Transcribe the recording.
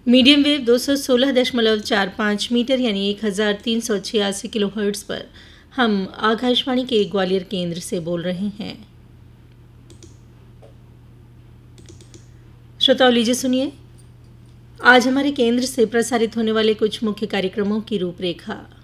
Medium wave 216.45 metre यानी 1386 kilo hertz पर हम आकाशवाणी के ग्वालियर केंद्र से बोल रहे हैं। श्रोताओं, लीजिए सुनिए आज हमारे केंद्र से प्रसारित होने वाले कुछ मुख्य कार्यक्रमों की रूपरेखा।